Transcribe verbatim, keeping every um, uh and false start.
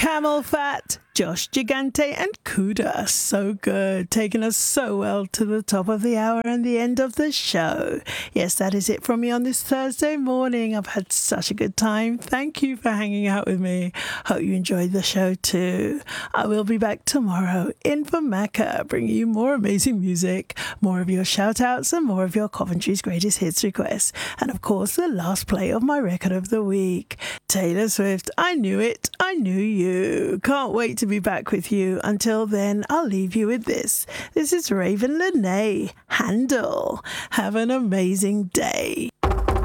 Camel Fat, Josh Gigante and Kuda. So good. Taking us so well to the top of the hour and the end of the show. Yes, that is it from me on this Thursday morning. I've had such a good time. Thank you for hanging out with me. Hope you enjoyed the show too. I will be back tomorrow in Mecca, bringing you more amazing music, more of your shout outs and more of your Coventry's greatest hits requests. And of course, the last play of my record of the week. Taylor Swift, I Knew It, I Knew You. Can't wait to be back with you. Until then, I'll leave you with this. This is Raven Lene, Handle. Have an amazing day.